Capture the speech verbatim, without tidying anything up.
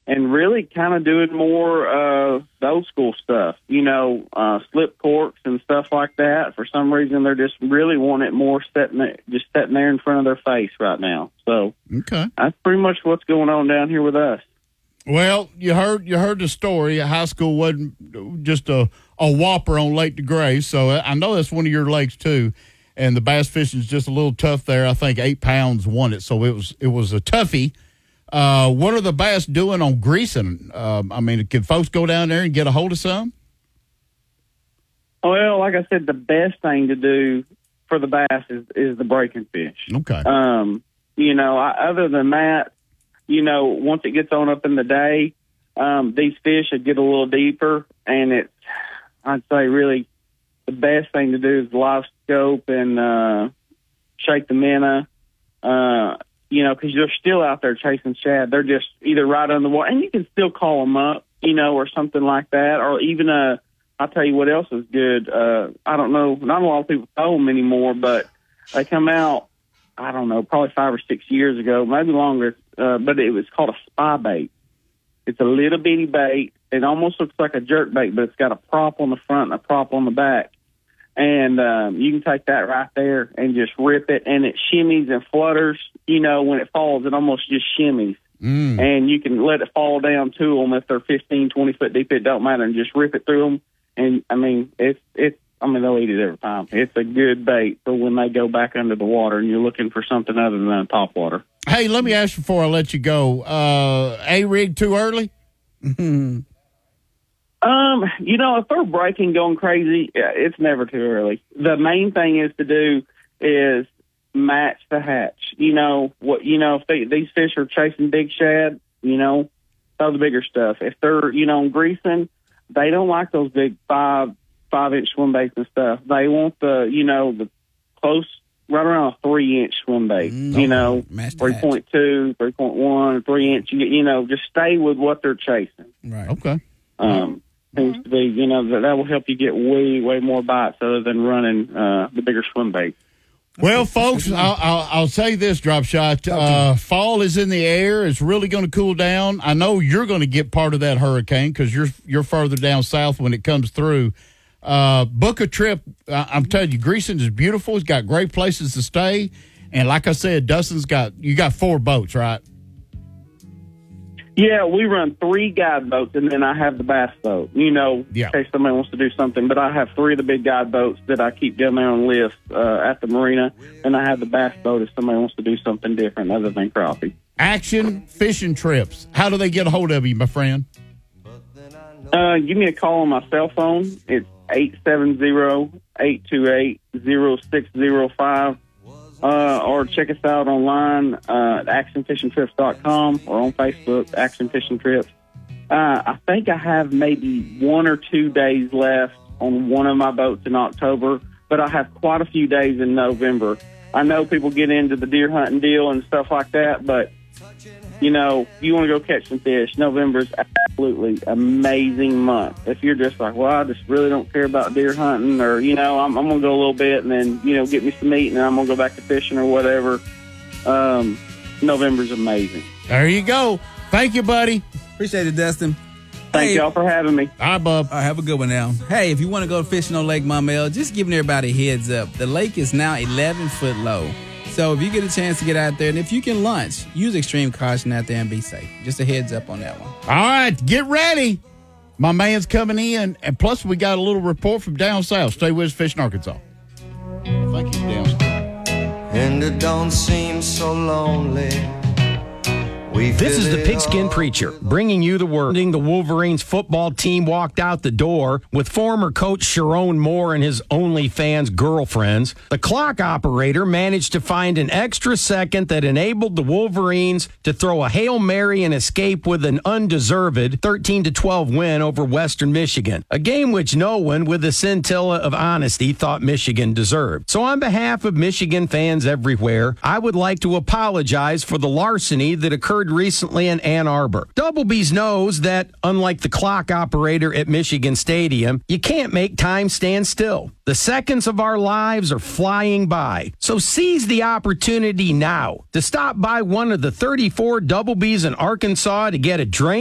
and really kind of doing more uh, the old school stuff, you know, uh, slip corks and stuff like that. For some reason, they're just really wanting it more sitting there, just sitting there in front of their face right now. So okay, that's pretty much what's going on down here with us. Well, you heard you heard the story. High school wasn't just a, a whopper on Lake DeGrasse, so I know that's one of your lakes too. And the bass fishing is just a little tough there. I think eight pounds won it, so it was it was a toughie. Uh, what are the bass doing on Greason? Um, I mean, can folks go down there and get a hold of some? Well, like I said, the best thing to do for the bass is, is the breaking fish. Okay. Um, you know, I, other than that, you know, once it gets on up in the day, um, these fish would get a little deeper, and it's, I'd say, really the best thing to do is live scope and uh, shake the minnow. Uh, You know, because they're still out there chasing shad. They're just either right on the water, and you can still call them up, you know, or something like that. Or even, uh, I'll tell you what else is good. Uh, I don't know, not a lot of people throw them anymore, but they come out, I don't know, probably five or six years ago, maybe longer, uh, but it was called a spy bait. It's a little bitty bait. It almost looks like a jerk bait, but it's got a prop on the front and a prop on the back. And um, you can take that right there and just rip it, and it shimmies and flutters. You know, when it falls, it almost just shimmies. Mm. And you can let it fall down to them if they're fifteen, twenty foot deep. It don't matter, and just rip it through them. And, I mean, it's, it's, I mean, they'll eat it every time. It's a good bait for when they go back under the water and you're looking for something other than a top water. Hey, let me ask you before I let you go. Uh, A-rig too early? Um, you know, if they're breaking, going crazy, it's never too early. The main thing is to do is match the hatch. You know what? You know, if they, these fish are chasing big shad, you know, throw the bigger stuff. If they're, you know, greasing, they don't like those big five five inch swim baits and stuff. They want the, you know, the close, right around a three inch swim bait. Mm, you know, three point two, three point one, three inch. You, you know, just stay with what they're chasing. Right. Okay. Um. Seems to be, you know, that, that will help you get way, way more bites other than running uh, the bigger swim bait. Well, folks, I'll, I'll, I'll say this, Drop Shot. Uh, fall is in the air. It's really going to cool down. I know you're going to get part of that hurricane because you're you're further down south when it comes through. Uh, book a trip. I, I'm telling you, Greason is beautiful. It's got great places to stay. And like I said, Dustin's got, you got four boats, right? Yeah, we run three guide boats, and then I have the bass boat, you know, yeah. in case somebody wants to do something. But I have three of the big guide boats that I keep down there on lift uh, at the marina, and I have the bass boat if somebody wants to do something different other than crappie. Action Fishing Trips. How do they get a hold of you, my friend? Uh, give me a call on my cell phone. It's eight seven zero, eight two eight, zero six zero five. Uh, or check us out online uh, at action fishing trips dot com or on Facebook, Action Fishing Trips. Uh, I think I have maybe one or two days left on one of my boats in October, but I have quite a few days in November. I know people get into the deer hunting deal and stuff like that, but, you know, if you want to go catch some fish, November is absolutely amazing month. If you're just like, well, I just really don't care about deer hunting, or, you know, I'm, I'm going to go a little bit and then, you know, get me some meat and then I'm going to go back to fishing or whatever, um, November's amazing. There you go. Thank you, buddy. Appreciate it, Dustin. Thank hey, y'all for having me. All right, bub. All right, have a good one now. Hey, if you want to go fishing on Lake Maumelle, just giving everybody a heads up. The lake is now eleven foot low. So if you get a chance to get out there, and if you can launch, use extreme caution out there and be safe. Just a heads up on that one. All right, get ready. My man's coming in, and plus we got a little report from down south. Stay with us, Fishing Arkansas. Thank you, down south. And it don't seem so lonely. This is the Pigskin Preacher, bringing you the word. The Wolverines football team walked out the door with former coach Sharon Moore and his OnlyFans girlfriends. The clock operator managed to find an extra second that enabled the Wolverines to throw a Hail Mary and escape with an undeserved thirteen to twelve win over Western Michigan, a game which no one with a scintilla of honesty thought Michigan deserved. So on behalf of Michigan fans everywhere, I would like to apologize for the larceny that occurred recently in Ann Arbor. Double B's knows that, unlike the clock operator at Michigan Stadium, you can't make time stand still. The seconds of our lives are flying by. So seize the opportunity now to stop by one of the thirty-four Double B's in Arkansas to get a drink,